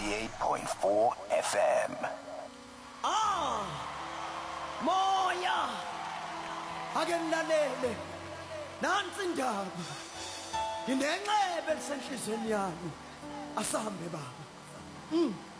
88.4 FM. Moya ake nilalele nansi indaba nginenxebe lisenhlizweni yami asahambe baba